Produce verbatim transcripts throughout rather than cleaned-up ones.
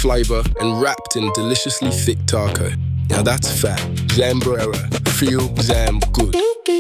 flavour and wrapped in deliciously thick taco. Now that's fat. Zambrera. Feel Zam good.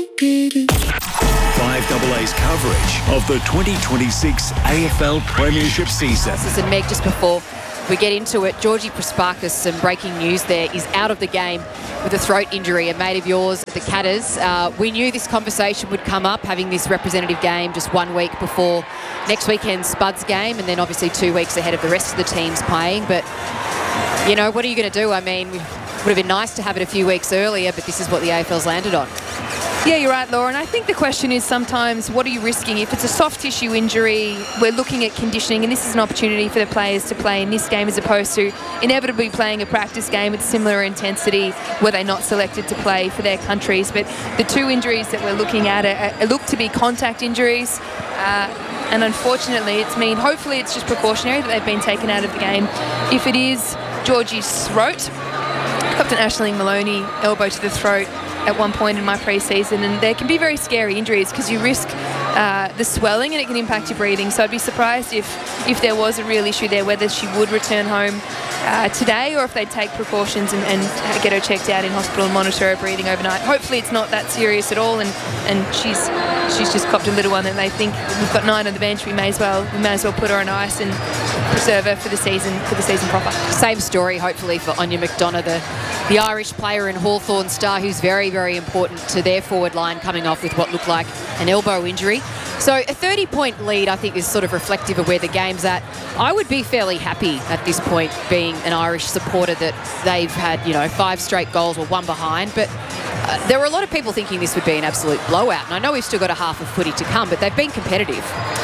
five A A's coverage of the twenty twenty-six A F L Premiership season. And Meg, just before we get into it, Georgie Prespakis, some breaking news there, is out of the game with a throat injury. A mate of yours at the Catters. Uh, we knew this conversation would come up, having this representative game just one week before next weekend's Spuds game, and then obviously two weeks ahead of the rest of the teams playing. But, you know, what are you going to do? I mean, it would have been nice to have it a few weeks earlier, but this is what the A F L's landed on. Yeah, you're right, Laura. And I think the question is sometimes, what are you risking? If it's a soft tissue injury, we're looking at conditioning, and this is an opportunity for the players to play in this game as opposed to inevitably playing a practice game with similar intensity where they're not selected to play for their countries. But the two injuries that we're looking at are, are, look to be contact injuries. Uh, and unfortunately, it's mean, hopefully it's just precautionary that they've been taken out of the game. If it is Georgie's throat, Captain Aisling Maloney, elbow to the throat at one point in my pre-season, and there can be very scary injuries because you risk uh, the swelling and it can impact your breathing. So I'd be surprised if if there was a real issue there, whether she would return home uh, today or if they'd take precautions and, and get her checked out in hospital and monitor her breathing overnight. Hopefully it's not that serious at all, and, and she's she's just copped a little one that they think we've got nine on the bench, we may as well we may as well put her on ice and preserve her for the season for the season proper. Same story hopefully for Anya McDonough, the the Irish player and Hawthorn star, who's very, very important to their forward line, coming off with what looked like an elbow injury. So a thirty-point lead, I think, is sort of reflective of where the game's at. I would be fairly happy at this point, being an Irish supporter, that they've had, you know, five straight goals or one behind. But uh, there were a lot of people thinking this would be an absolute blowout. And I know we've still got a half of footy to come, but they've been competitive.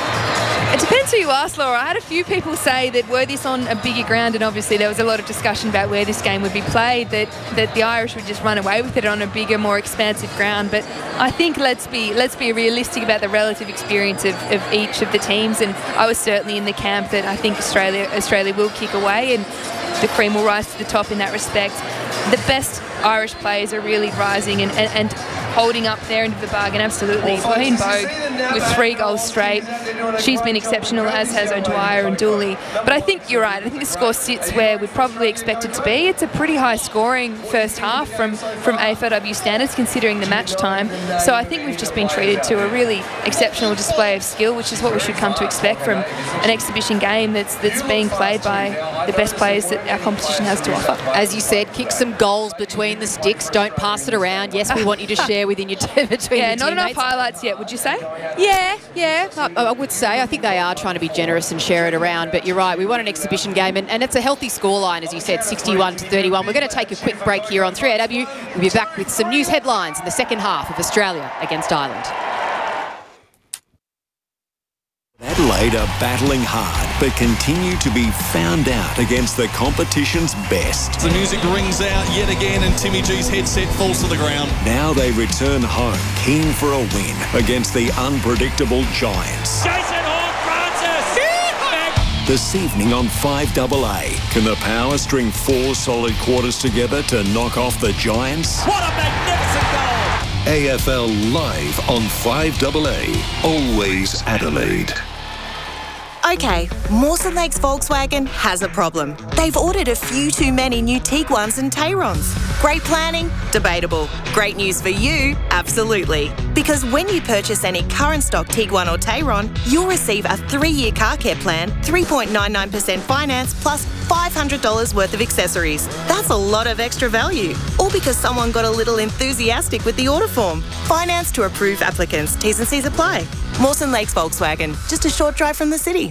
It depends who you ask, Laura. I had a few people say that were this on a bigger ground, and obviously there was a lot of discussion about where this game would be played, that, that the Irish would just run away with it on a bigger, more expansive ground. But I think let's be let's be realistic about the relative experience of, of each of the teams. And I was certainly in the camp that I think Australia Australia will kick away and the cream will rise to the top in that respect. The best Irish players are really rising and, and, and holding up their end of the bargain, absolutely. Pauline Bogue with three goals straight. She's been exceptional, as has O'Dwyer and Dooley. But I think you're right. I think the score sits where we'd probably expect it to be. It's a pretty high scoring first half from, from A F L W standards, considering the match time. So I think we've just been treated to a really exceptional display of skill, which is what we should come to expect from an exhibition game that's that's being played by the best players that our competition has to offer. As you said, kick some goals between the sticks. Don't pass it around. Yes, we want you to share within your t- between yeah, your not teammates. enough highlights yet, would you say? Yeah, yeah, I, I would say. I think they are trying to be generous and share it around, but you're right, we want an exhibition game, and, and it's a healthy scoreline, as you said, sixty-one to thirty-one. We're going to take a quick break here on three A W. We'll be back with some news headlines in the second half of Australia against Ireland. Adelaide are battling hard, but continue to be found out against the competition's best. The music rings out yet again and Timmy G's headset falls to the ground. Now they return home, keen for a win against the unpredictable Giants. Jason Horne-Francis! This evening on five A A, can the Power string four solid quarters together to knock off the Giants? What a magnificent goal! A F L live on five A A, always Adelaide. Okay, Mawson Lakes Volkswagen has a problem. They've ordered a few too many new Tiguans and Tayrons. Great planning? Debatable. Great news for you? Absolutely. Because when you purchase any current stock Tiguan or Tayron, you'll receive a three-year car care plan, three point nine nine percent finance, plus five hundred dollars worth of accessories. That's a lot of extra value. All because someone got a little enthusiastic with the order form. Finance to approved applicants. T's and C's apply. Mawson Lakes Volkswagen, just a short drive from the city.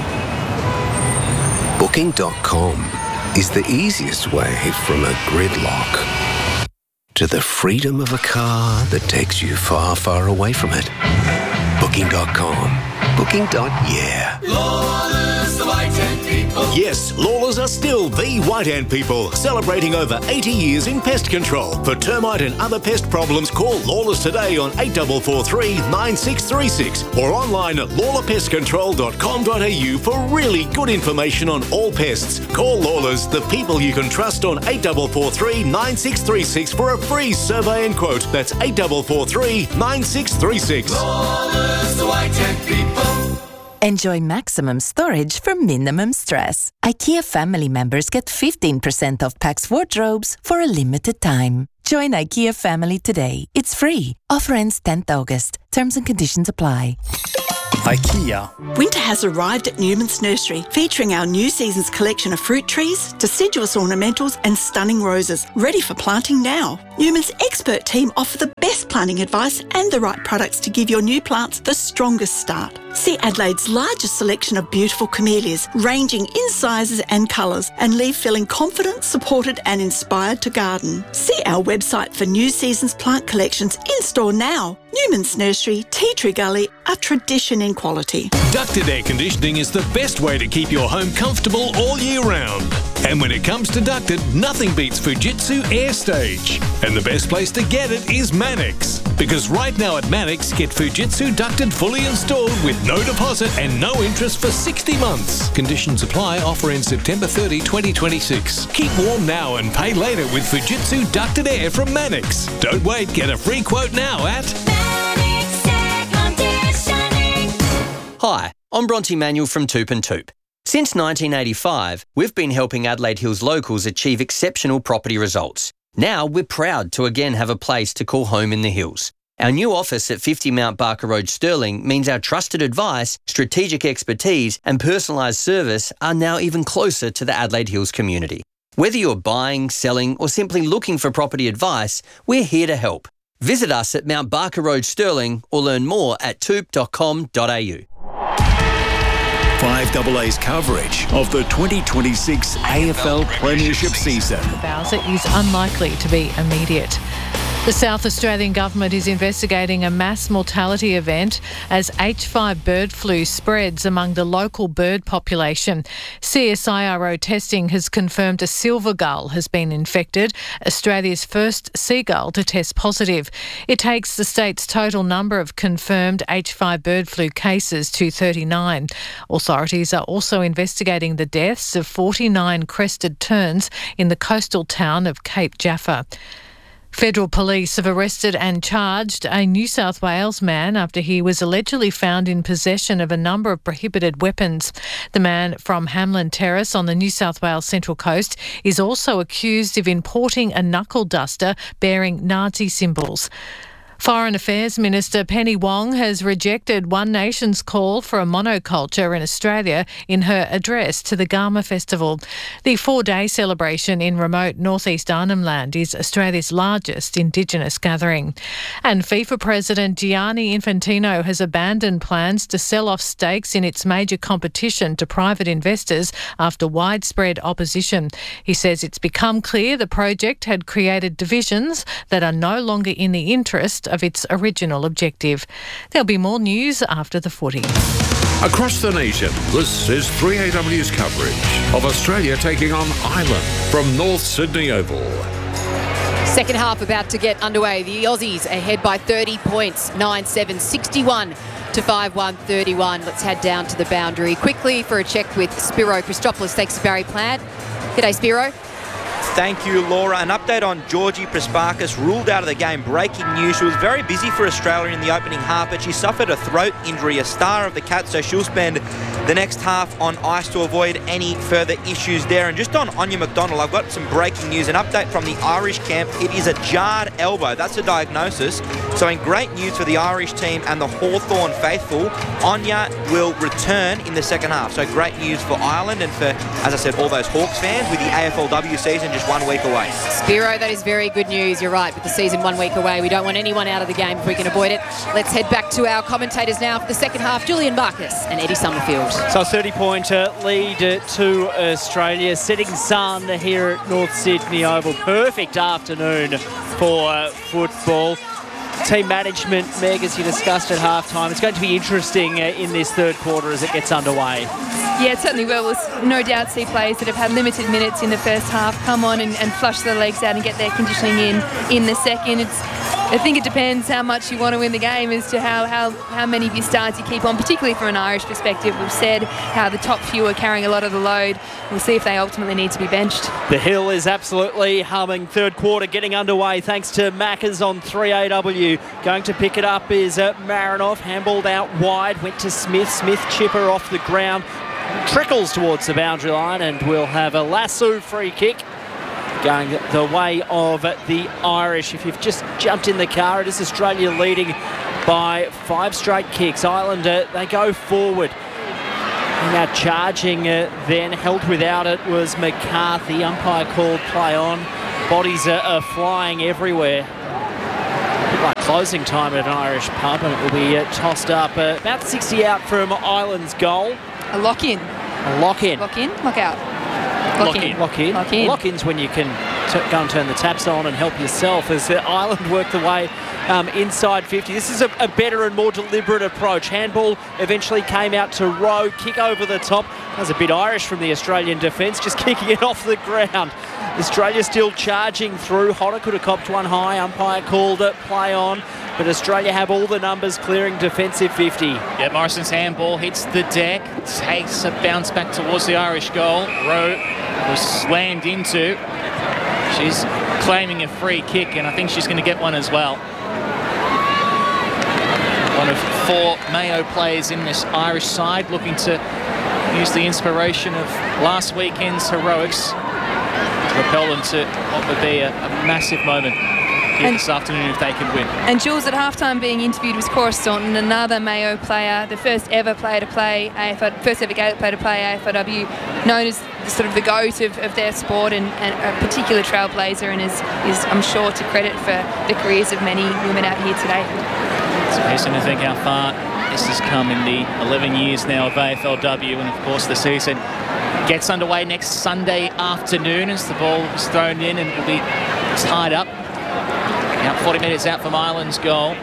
Booking dot com is the easiest way from a gridlock to the freedom of a car that takes you far, far away from it. Booking dot com. Booking. Yeah. Lawlers, the White Ant People. Yes, Lawlers are still the White Ant People, celebrating over eighty years in pest control. For termite and other pest problems, call Lawlers today on eight four four three, nine six three six or online at lawler pest control dot com dot a u for really good information on all pests. Call Lawlers, the people you can trust, on eight four four three, nine six three six for a free survey and quote. That's eight four four three, nine six three six. Lawlers, the White Ant People. Enjoy maximum storage for minimum stress. IKEA family members get fifteen percent off Pax wardrobes for a limited time. Join IKEA family today. It's free. Offer ends tenth August. Terms and conditions apply. IKEA. Winter has arrived at Newman's Nursery, featuring our new season's collection of fruit trees, deciduous ornamentals and stunning roses, ready for planting now. Newman's expert team offer the best planting advice and the right products to give your new plants the strongest start. See Adelaide's largest selection of beautiful camellias, ranging in sizes and colours, and leave feeling confident, supported and inspired to garden. See our website for new season's plant collections in-store now. Newman's Nursery, Tea Tree Gully, a tradition in quality. Ducted air conditioning is the best way to keep your home comfortable all year round. And when it comes to ducted, nothing beats Fujitsu AirStage. And the best place to get it is Mannix. Because right now at Mannix, get Fujitsu ducted fully installed with no deposit and no interest for sixty months. Conditions apply. Offer in September thirtieth, twenty twenty-six. Keep warm now and pay later with Fujitsu ducted air from Mannix. Don't wait. Get a free quote now at Mannix Air Conditioning. Hi, I'm Bronte Manuel from Toop and Toop. Since nineteen eighty-five, we've been helping Adelaide Hills locals achieve exceptional property results. Now we're proud to again have a place to call home in the hills. Our new office at fifty Mount Barker Road, Stirling, means our trusted advice, strategic expertise and personalised service are now even closer to the Adelaide Hills community. Whether you're buying, selling or simply looking for property advice, we're here to help. Visit us at Mount Barker Road, Stirling or learn more at toop dot com dot a u. five A A's coverage of the twenty twenty-six A F L Premiership season. Bowser is unlikely to be immediate. The South Australian Government is investigating a mass mortality event as H five bird flu spreads among the local bird population. C S I R O testing has confirmed a silver gull has been infected, Australia's first seagull to test positive. It takes the state's total number of confirmed H five bird flu cases to thirty-nine. Authorities are also investigating the deaths of forty-nine crested terns in the coastal town of Cape Jaffa. Federal police have arrested and charged a New South Wales man after he was allegedly found in possession of a number of prohibited weapons. The man from Hamlin Terrace on the New South Wales Central Coast is also accused of importing a knuckle duster bearing Nazi symbols. Foreign Affairs Minister Penny Wong has rejected One Nation's call for a monoculture in Australia in her address to the Garma Festival. The four-day celebration in remote northeast Arnhem Land is Australia's largest Indigenous gathering. And FIFA President Gianni Infantino has abandoned plans to sell off stakes in its major competition to private investors after widespread opposition. He says it's become clear the project had created divisions that are no longer in the interest of its original objective. There'll be more news after the footy. Across the nation, this is three A W's coverage of Australia taking on Ireland from North Sydney Oval. Second half about to get underway. The Aussies ahead by thirty points, nine seven, sixty-one to five one, thirty-one. Let's head down to the boundary quickly for a check with Spiro Christopoulos. Thanks to Barry Plant. G'day, Spiro. Thank you, Laura. An update on Georgie Prespakis, ruled out of the game. Breaking news. She was very busy for Australia in the opening half, but she suffered a throat injury, a star of the Cats, so she'll spend the next half on ice to avoid any further issues there. And just on Anya McDonald, I've got some breaking news. An update from the Irish camp. It is a jarred elbow. That's a diagnosis. So in great news for the Irish team and the Hawthorn faithful, Anya will return in the second half. So great news for Ireland and for, as I said, all those Hawks fans with the A F L W season just one week away. Spiro, that is very good news. You're right, with the season one week away. We don't want anyone out of the game if we can avoid it. Let's head back to our commentators now for the second half. Julian Marcus and Eddie Summerfield. So a thirty-pointer lead to Australia. Setting sun here at North Sydney Oval. Perfect afternoon for football. Team management, Meg, as you discussed at halftime, it's going to be interesting uh, in this third quarter as it gets underway. Yeah, it certainly will. We'll no doubt see players that have had limited minutes in the first half come on and, and flush their legs out and get their conditioning in in the second. It's I think it depends how much you want to win the game as to how, how, how many of your stars you keep on, particularly from an Irish perspective. We've said how the top few are carrying a lot of the load. We'll see if they ultimately need to be benched. The hill is absolutely humming. Third quarter getting underway thanks to Maccas on three A W. Going to pick it up is uh, Marinoff. Handballed out wide. Went to Smith. Smith chipper off the ground. Trickles towards the boundary line and we'll have a lasso free kick going the way of the Irish. If you've just jumped in the car, it is Australia leading by five straight kicks. Ireland, uh, they go forward. Now charging uh, then, held without it was McCarthy. Umpire called play on. Bodies are, are flying everywhere. Like closing time at an Irish pub and it will be uh, tossed up. Uh, about sixty out from Ireland's goal. A lock-in. A lock-in. Lock-in? Lock-out. Lock-in. Lock-in. Lock-in. Lock-in's when you can t- go and turn the taps on and help yourself as uh, Ireland work the way um, inside fifty. This is a, a better and more deliberate approach. Handball eventually came out to Rowe. Kick over the top. That was a bit Irish from the Australian defence, just kicking it off the ground. Australia still charging through. Hodder could have copped one high. Umpire called it. Play on. But Australia have all the numbers clearing defensive fifty. Yeah, Morrison's handball hits the deck, takes a bounce back towards the Irish goal. Rowe was slammed into. She's claiming a free kick, and I think she's going to get one as well. One of four Mayo players in this Irish side looking to use the inspiration of last weekend's heroics to propel them to what would be a, a massive moment here and this afternoon if they can win. And Jules, at halftime being interviewed was Cora Staunton, another Mayo player, the first ever player to play A F L, first ever Gaelic player to play A F L W, known as the, sort of the goat of, of their sport and, and a particular trailblazer, and is, is I'm sure to credit for the careers of many women out here today. It's amazing to think how far this has come in the eleven years now of A F L W, and of course the season gets underway next Sunday afternoon as the ball is thrown in and will be tied up. Now forty metres out from Ireland's goal.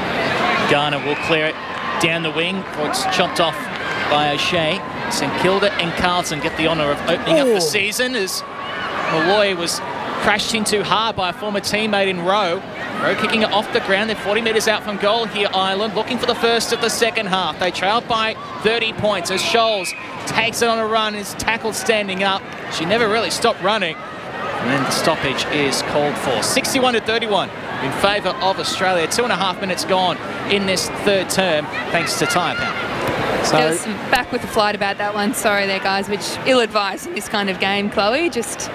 Garner will clear it down the wing before it's chopped off by O'Shea. St Kilda and Carlton get the honour of opening up the season as Malloy was crashed into hard by a former teammate in Rowe. Rowe kicking it off the ground. They're forty metres out from goal here, Ireland, looking for the first of the second half. They trailed by thirty points as Scholes takes it on a run, is tackled standing up. She never really stopped running. And then the stoppage is called for. sixty-one to thirty-one in favour of Australia. Two and a half minutes gone in this third term, thanks to Tyre Power. So, there was some back with the flight about that one. Sorry there, guys, which ill-advised in this kind of game, Chloe. Just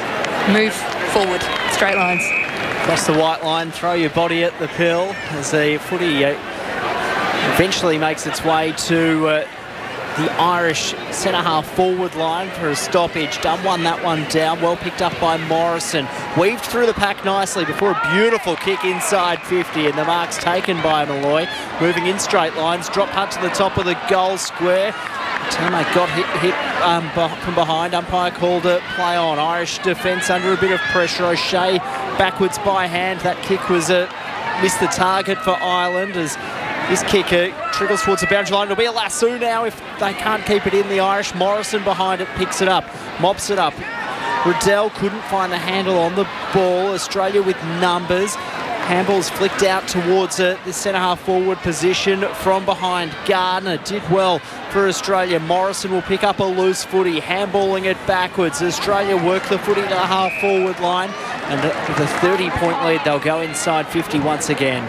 move forward, straight lines. Across the white line, throw your body at the pill as the footy uh, eventually makes its way to uh, the Irish centre-half forward line for a stoppage. Dunn won that one down, well picked up by Morrison. Weaved through the pack nicely before a beautiful kick inside fifty, and the mark's taken by Malloy. Moving in straight lines, drop punt to the top of the goal square. Teammate got hit, hit um, from behind. Umpire called it play on. Irish defence under a bit of pressure. O'Shea backwards by hand. That kick was a missed the target for Ireland as this kicker trickles towards the boundary line. It'll be a lasso now if they can't keep it in, the Irish. Morrison behind it picks it up, mops it up. Riddell couldn't find the handle on the ball. Australia with numbers. Handball's flicked out towards uh, the centre-half forward position from behind. Gardner did well for Australia. Morrison will pick up a loose footy, handballing it backwards. Australia work the footy to the half-forward line, and with a thirty-point lead, they'll go inside fifty once again.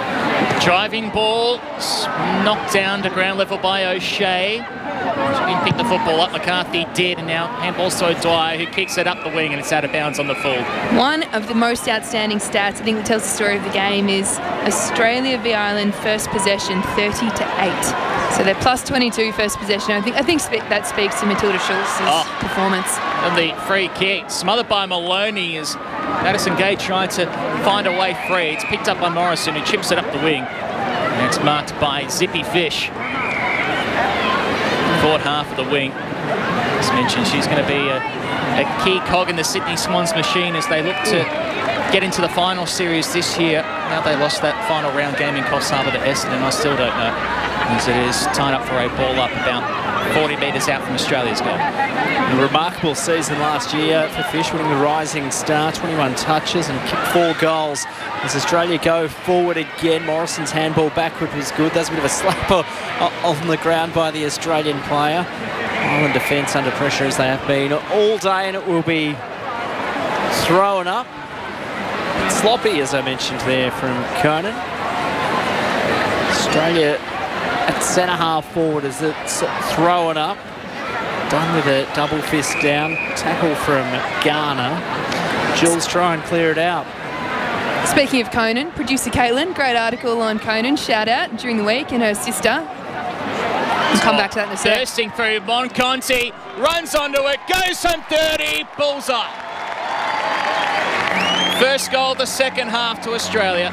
Driving ball, knocked down to ground level by O'Shea. She didn't pick the football up, McCarthy did, and now handball's to Dwyer, who kicks it up the wing and it's out of bounds on the full. One of the most outstanding stats, I think, that tells the story of the game is Australia v Ireland first possession thirty to eight. So they're plus twenty-two first possession. I think I think spe- that speaks to Matilda Schultz's oh. performance. And the free kick, smothered by Maloney as Madison Gay tried to find a way free. It's picked up by Morrison, who chips it up the wing. And it's marked by Zippy Fish. Forward half of the wing. As mentioned, she's going to be a, a key cog in the Sydney Swans machine as they look to get into the final series this year. Now they lost that final round game in Coffs Harbour to Essendon, I still don't know, as it is tied up for a ball up about forty metres out from Australia's goal. A remarkable season last year for Fish, winning the Rising Star, twenty-one touches and kicked four goals. As Australia go forward again, Morrison's handball backward was good. That's a bit of a slap on the ground by the Australian player. Ireland defence under pressure as they have been all day, and it will be thrown up. Sloppy, as I mentioned there, from Conan. Australia at centre half forward as it's thrown up. Done with a double fist down. Tackle from Garner. Jules try and clear it out. Speaking of Conan, producer Caitlin, great article on Conan, shout out, during the week, and her sister. We'll come back to that in a sec. Bursting through, Monconti runs onto it, goes from thirty, bullseye. First goal of the second half to Australia.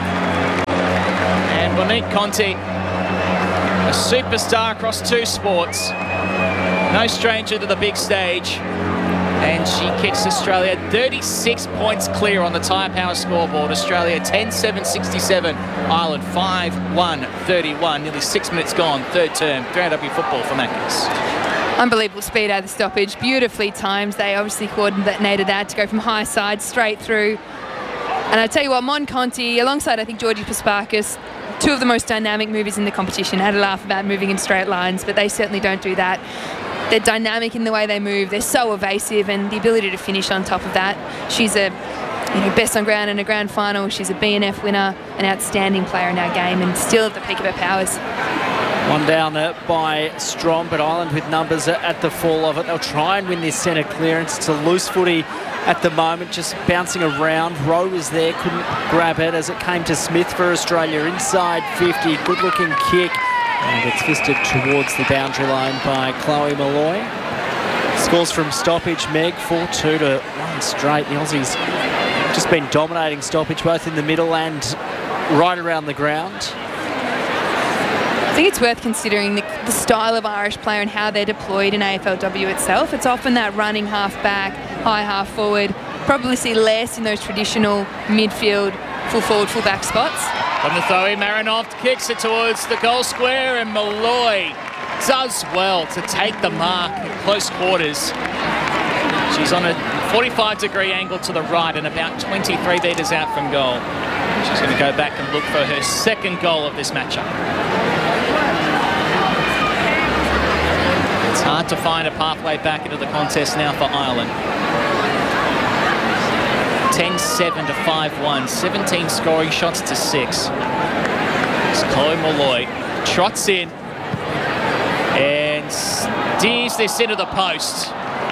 And Monique Conti, a superstar across two sports. No stranger to the big stage. And she kicks Australia thirty-six points clear on the Tyre Power scoreboard. Australia ten seven sixty-seven, Ireland five one thirty-one. Nearly six minutes gone, third term, three A W football for Macca's. Unbelievable speed out of the stoppage, beautifully timed. They obviously coordinated that to go from high side straight through. And I tell you what, Mon Conti, alongside I think Georgie Paspakis, two of the most dynamic movers in the competition. I had a laugh about moving in straight lines, but they certainly don't do that. They're dynamic in the way they move. They're so evasive, and the ability to finish on top of that. She's a you know, best on ground in a grand final. She's a B N F winner, an outstanding player in our game, and still at the peak of her powers. One down uh, by Strom, but Ireland with numbers at the fall of it. They'll try and win this centre clearance. It's a loose footy at the moment, just bouncing around. Rowe was there, couldn't grab it as it came to Smith for Australia. Inside fifty, good looking kick. And it's fisted towards the boundary line by Chloe Malloy. Scores from stoppage, Meg, four two to one straight. The Aussies just been dominating stoppage, both in the middle and right around the ground. I think it's worth considering the, the style of Irish player and how they're deployed in A F L W itself. It's often that running half back, high half forward. Probably see less in those traditional midfield, full forward, full back spots. From the throw, Marinov kicks it towards the goal square, and Malloy does well to take the mark at close quarters. She's on a forty-five degree angle to the right and about twenty-three metres out from goal. She's going to go back and look for her second goal of this matchup. It's hard to find a pathway back into the contest now for Ireland. ten seven to five one, seventeen scoring shots to six. It's Chloe Malloy trots in and steers this into the post.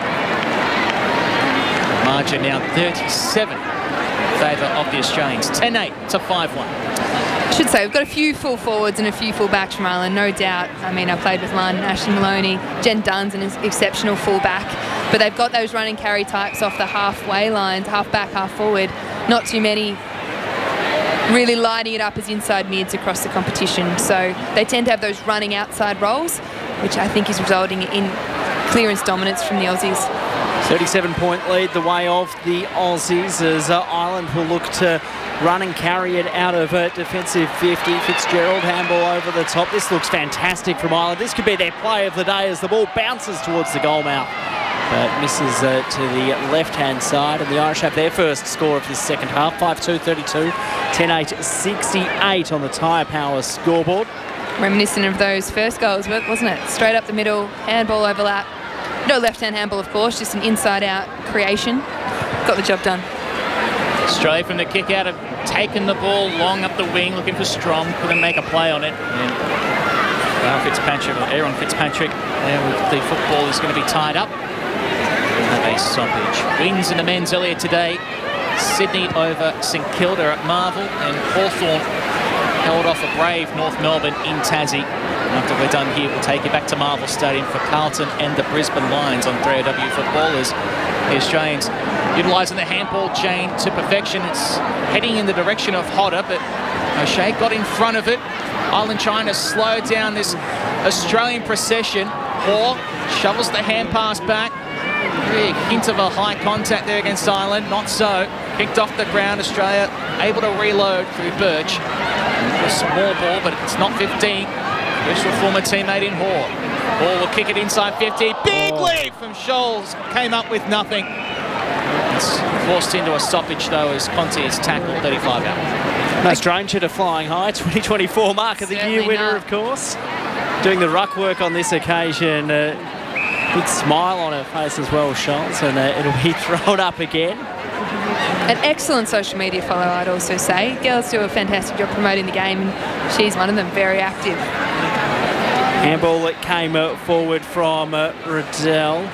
Margin now thirty-seven in favour of the Australians, ten eight to five one. I should say, we've got a few full forwards and a few full backs from Ireland, no doubt. I mean, I played with Lund, Ashley Maloney, Jen Dunn's an exceptional full back, but they've got those run and carry types off the halfway lines, half back, half forward. Not too many really lighting it up as inside mids across the competition. So they tend to have those running outside roles, which I think is resulting in clearance dominance from the Aussies. thirty-seven point lead the way of the Aussies as uh, Ireland will look to run and carry it out of a defensive fifty. Fitzgerald handball over the top. This looks fantastic from Ireland. This could be their play of the day as the ball bounces towards the goal mouth, but misses uh, to the left-hand side. And the Irish have their first score of this second half, five two thirty-two, ten eight sixty-eight on the Tyre Power scoreboard. Reminiscent of those first goals, wasn't it? Straight up the middle, handball overlap. No left-hand handball, of course, just an inside-out creation. Got the job done. Australia from the kick out have taken the ball long up the wing, looking for Strom. Couldn't make a play on it. And well, Fitzpatrick, or Aaron Fitzpatrick, there with the football is going to be tied up. A stoppage. Wins in the men's earlier today. Sydney over St Kilda at Marvel, and Hawthorn held off a brave North Melbourne in Tassie. And after we're done here, we'll take you back to Marvel Stadium for Carlton and the Brisbane Lions on three A W footballers. The Australians utilising the handball chain to perfection. It's heading in the direction of Hodder, but O'Shea got in front of it. Ireland trying to slow down this Australian procession. Hoare shovels the hand pass back. Big hint of a high contact there against Ireland. Not so. Kicked off the ground. Australia able to reload through Birch. A small ball, but it's not fifteen. Goes to a former teammate in Hoare. Ball will kick it inside fifty. Big oh. lead from Scholes. Came up with nothing. It's forced into a stoppage though as Conte is tackled thirty-five out. No stranger to flying high. twenty twenty-four mark of the Certainly year winner, not. of course. Doing the ruck work on this occasion. Uh, big smile on her face as well, Scholes, and uh, it'll be thrown up again. An excellent social media follow, I'd also say. Girls do a fantastic job promoting the game, and she's one of them, very active. Handball that came uh, forward from uh, Riddell.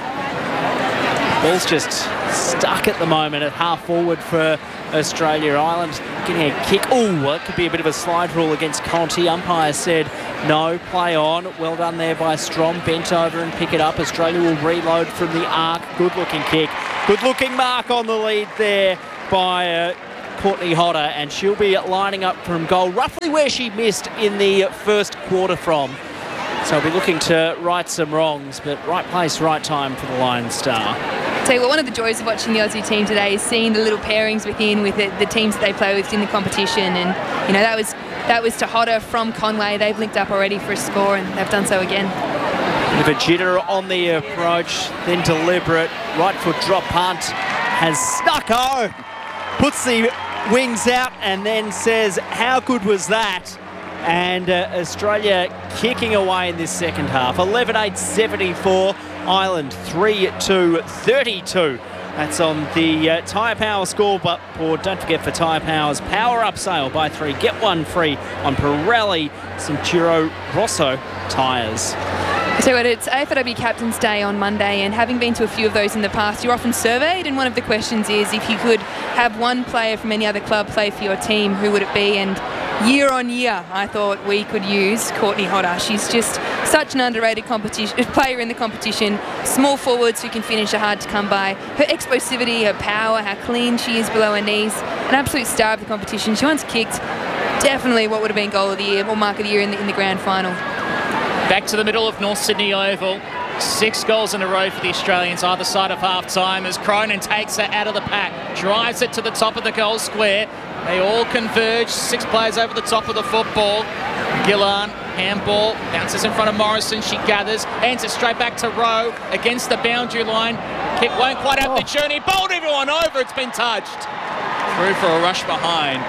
Ball's just stuck at the moment at half forward for Australia. Ireland getting a kick. Oh, that could be a bit of a slide rule against Conte. Umpire said no, play on. Well done there by Strom. Bent over and pick it up. Australia will reload from the arc. Good looking kick. Good looking mark on the lead there by uh, Courtney Hodder, and she'll be lining up from goal roughly where she missed in the first quarter from. So I'll be looking to right some wrongs, but right place, right time for the Lion Star. Tell you what, one of the joys of watching the Aussie team today is seeing the little pairings within with the, the teams that they play with in the competition, and you know that was that was to Hodder from Conway. They've linked up already for a score, and they've done so again. Bit of a jitter on the approach, then deliberate right foot drop punt, has snuck home, puts the wings out, and then says, "How good was that?" And uh, Australia kicking away in this second half. eleven eight seventy-four. Ireland three two thirty-two. That's on the uh, Tyre Power scoreboard. Don't forget, for Tyre Power's Power Up sale, buy three, get one free on Pirelli Cinturo Rosso tyres. So it's A F L W Captain's Day on Monday, and having been to a few of those in the past, you're often surveyed, and one of the questions is if you could have one player from any other club play for your team, who would it be? And year on year, I thought we could use Courtney Hodder. She's just such an underrated competition player in the competition. Small forwards who can finish are hard to come by. Her explosivity, her power, how clean she is below her knees, an absolute star of the competition. She once kicked definitely what would have been goal of the year or mark of the year in the, in the grand final. Back to the middle of North Sydney Oval. Six goals in a row for the Australians either side of half-time as Cronin takes her out of the pack, drives it to the top of the goal square. They all converge, six players over the top of the football. Gillan, handball, bounces in front of Morrison, she gathers, hands it straight back to Rowe against the boundary line. Kick won't quite have oh. the journey, bowled everyone over, it's been touched. Through for a rush behind.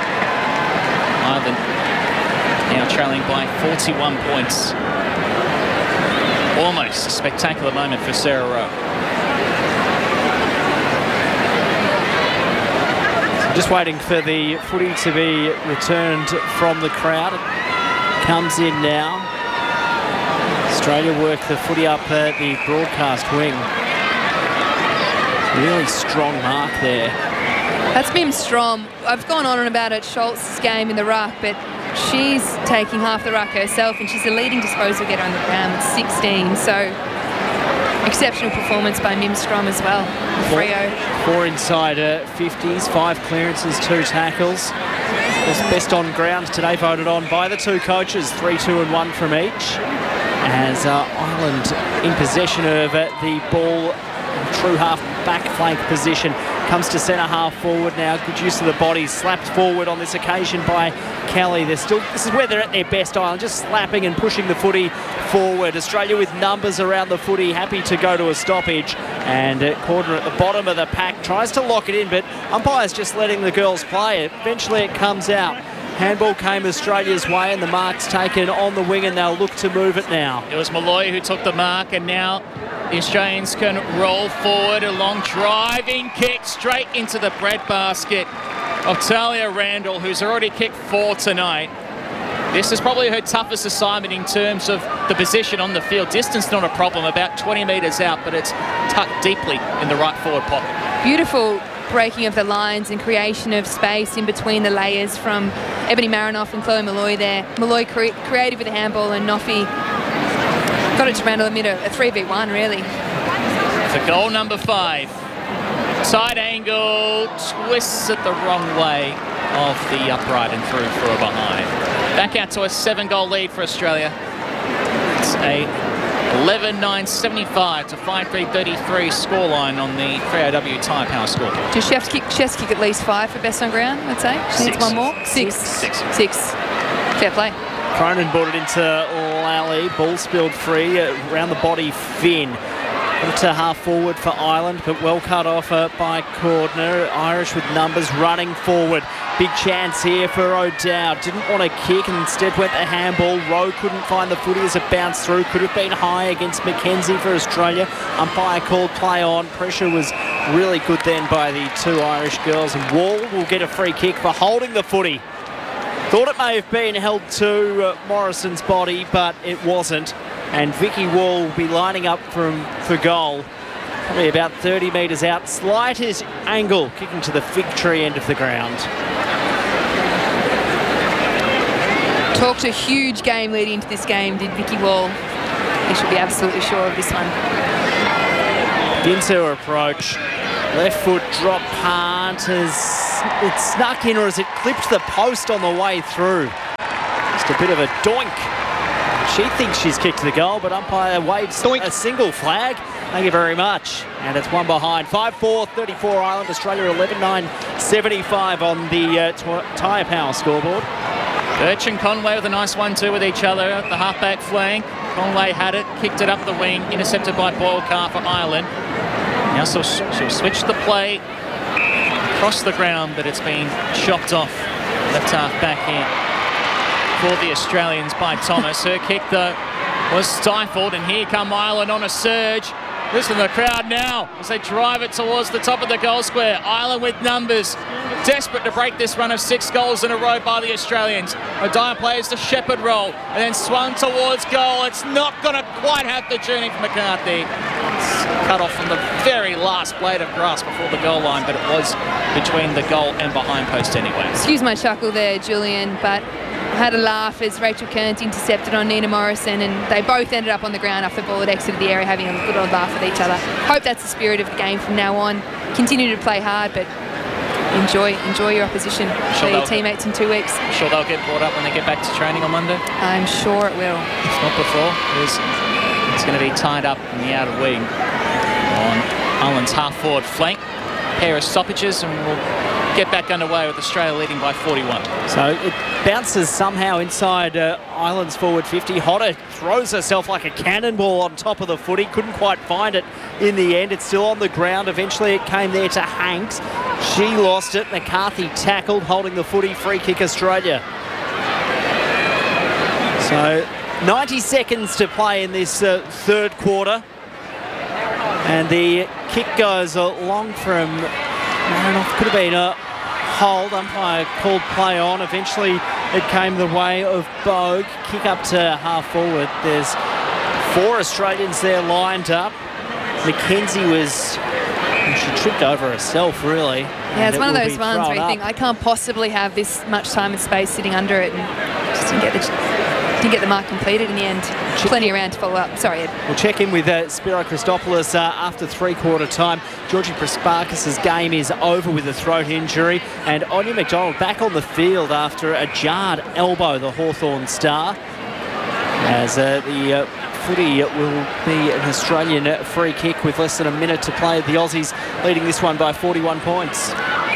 Ireland now trailing by forty-one points. Almost a spectacular moment for Sarah Rowe. Just waiting for the footy to be returned from the crowd. It comes in now. Australia work the footy up at the broadcast wing. Really strong mark there. That's Mim Strom. I've gone on and about at Schultz's game in the ruck, but she's taking half the ruck herself, and she's the leading disposal getter on the ground with sixteen. So exceptional performance by Mim Strom as well. Freo. Four inside uh, fifties, five clearances, two tackles. Was best on ground today, voted on by the two coaches, three, two and one from each. As uh, Ireland in possession of uh, the ball, true half back flank position. Comes to centre half forward now. Good use of the body. Slapped forward on this occasion by Kelly. They're still. This is where they're at their best, Ireland. Just slapping and pushing the footy forward. Australia with numbers around the footy, happy to go to a stoppage. And uh, Cordner at the bottom of the pack tries to lock it in, but umpire's just letting the girls play it. Eventually it comes out. Handball came Australia's way, and the mark's taken on the wing, and they'll look to move it now. It was Malloy who took the mark, and now the Australians can roll forward. A long driving kick straight into the breadbasket of Talia Randall, who's already kicked four tonight. This is probably her toughest assignment in terms of the position on the field. Distance not a problem, about twenty metres out, but it's tucked deeply in the right forward pocket. Beautiful breaking of the lines and creation of space in between the layers from Ebony Marinoff and Chloe Malloy there. Malloy cre- creative with the handball, and Noffy got it to Randall amid a, a three v one, really. For goal number five. Side angle, twists it the wrong way off the upright and through for a behind. Back out to a seven-goal lead for Australia. It's a eleven nine seventy-five to five three thirty-three scoreline on the three A W Tyre Power scoreboard. Does she have to kick, she has to kick at least five for best on ground, I'd say? She needs Six. one more? Six. Six. Six. Fair play. Cronin brought it into Mullally. Ball spilled free uh, around the body. Finn. Put it to half forward for Ireland, but well cut off uh, by Cordner. Irish with numbers running forward. Big chance here for O'Dowd. Didn't want to kick and instead went the handball. Rowe couldn't find the footy as it bounced through. Could have been high against McKenzie for Australia. Umpire called play on. Pressure was really good then by the two Irish girls. And Wall will get a free kick for holding the footy. Thought it may have been held to uh, Morrison's body, but it wasn't. And Vicky Wall will be lining up from, for goal. Probably about thirty metres out. Slightest angle, kicking to the fig tree end of the ground. Talked a huge game leading into this game, did Vicky Wall. He should be absolutely sure of this one. Into her approach. Left foot drop punt. Has it snuck in or has it clipped the post on the way through? Just a bit of a doink. She thinks she's kicked the goal, but umpire waves doink. A single flag. Thank you very much. And it's one behind. five four, thirty-four Ireland, Australia eleven nine, seventy-five on the uh, t- Tyre Power scoreboard. Birch and Conway with a nice one two with each other at the halfback flank. Conway had it, kicked it up the wing, intercepted by Boyle-Carr for Ireland. Now so she'll switch the play across the ground, but it's been chopped off left half back here for the Australians by Thomas. Her kick though was stifled, and here come Ireland on a surge. Listen to the crowd now as they drive it towards the top of the goal square. Ireland with numbers, desperate to break this run of six goals in a row by the Australians. O'Donnell plays the shepherd roll and then swung towards goal. It's not going to quite have the journey for McCarthy. It's cut off from the very last blade of grass before the goal line, but it was between the goal and behind post anyway. Excuse my chuckle there, Julian, but I had a laugh as Rachel Kearns intercepted on Nina Morrison, and they both ended up on the ground after the ball had exited the area, having a good old laugh with each other. Hope that's the spirit of the game from now on. Continue to play hard, but enjoy enjoy your opposition. Sure, your teammates in two weeks. Sure they'll get brought up when they get back to training on Monday? I'm sure it will. If not before, it's, it's going to be tied up in the outer wing on Ireland's half-forward flank. Pair of stoppages and we'll get back underway with Australia leading by forty-one. So it bounces somehow inside uh, Ireland's forward fifty. Hodder throws herself like a cannonball on top of the footy. Couldn't quite find it in the end. It's still on the ground. Eventually it came there to Hanks. She lost it. McCarthy tackled, holding the footy. Free kick Australia. So ninety seconds to play in this uh, third quarter. And the kick goes along from Marinoff. Could have been a hold. Umpire called play on. Eventually it came the way of Bogue. Kick up to half forward. There's four Australians there lined up. McKenzie was... she tripped over herself, really. Yeah, it's one of those ones where you think, I can't possibly have this much time and space sitting under it, and just didn't get the... Didn't get the mark completed in the end. Plenty around to follow up. Sorry, Ed. We'll check in with uh, Spiro Christopoulos uh, after three-quarter time. Georgie Prasparkas' game is over with a throat injury, and Anya McDonald back on the field after a jarred elbow, the Hawthorn star. As uh, the uh, footy will be an Australian free kick with less than a minute to play. The Aussies leading this one by forty-one points.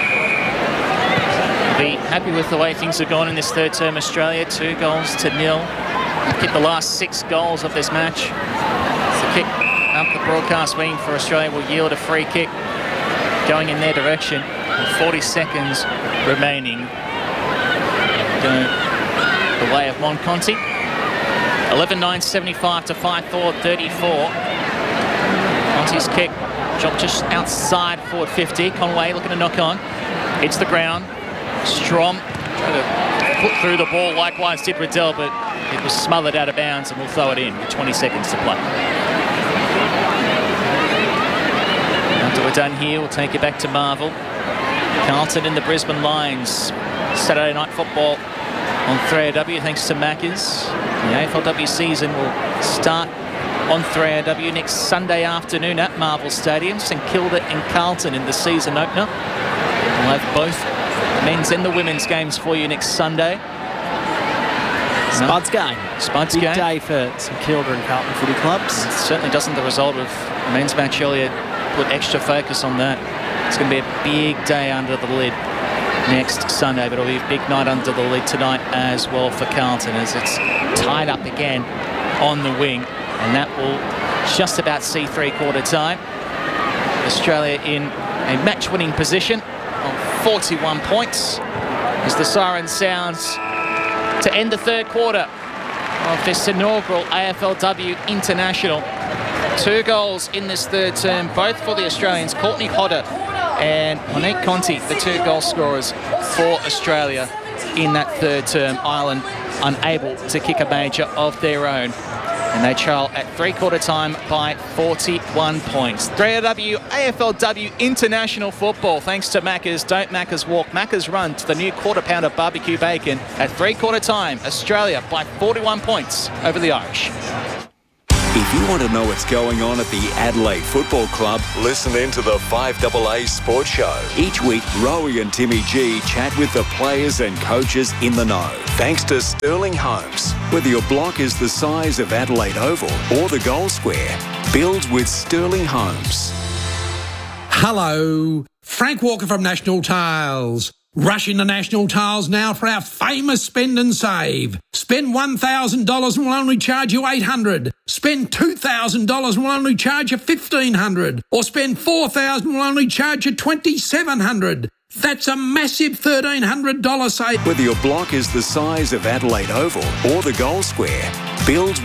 Be happy with the way things have gone in this third term. Australia, two goals to nil. Kicked the last six goals of this match. The kick up the broadcast wing for Australia will yield a free kick going in their direction. With forty seconds remaining. Going the way of Monconti. eleven nine seventy-five to five four thirty-four. Conti's kick dropped just outside forward fifty. Conway looking to knock on. Hits the ground. Strom tried to put through the ball, likewise did Riddell, but it was smothered out of bounds, and we'll throw it in with twenty seconds to play. After we're done here, we'll take it back to Marvel. Carlton in the Brisbane Lions. Saturday night football on three A W thanks to Maccas. The A F L W season will start on three A W next Sunday afternoon at Marvel Stadium. St Kilda and Carlton in the season opener. We'll have both men's and the women's games for you next Sunday. Spuds game. Spuds Big game. day for St Kilda and Carlton footy clubs. It certainly doesn't the result of the men's match earlier put extra focus on that. It's going to be a big day under the lid next Sunday, but it'll be a big night under the lid tonight as well for Carlton, as it's tied up again on the wing, and that will just about see three-quarter time. Australia in a match-winning position of forty-one points as the siren sounds to end the third quarter of this inaugural A F L W International. Two goals in this third term, both for the Australians. Courtney Hodder and Monique Conti, the two goal scorers for Australia in that third term. Ireland unable to kick a major of their own. And they trail at three-quarter time by forty-one points. three A W A F L W International Football, thanks to Macca's. Don't Macca's walk, Macca's run to the new quarter-pounder barbecue bacon. At three-quarter time, Australia by forty-one points over the Irish. If you want to know what's going on at the Adelaide Football Club, listen in to the five A A Sports Show. Each week, Rowie and Timmy G chat with the players and coaches in the know. Thanks to Sterling Homes. Whether your block is the size of Adelaide Oval or the goal square, build with Sterling Homes. Hello, Frank Walker from National Tiles. Rush into National Tiles now for our famous spend and save. Spend one thousand dollars and we'll only charge you eight hundred dollars. Spend two thousand dollars and we'll only charge you fifteen hundred dollars. Or spend four thousand dollars and we'll only charge you twenty-seven hundred dollars. That's a massive thirteen hundred dollars save. Whether your block is the size of Adelaide Oval or the goal square, build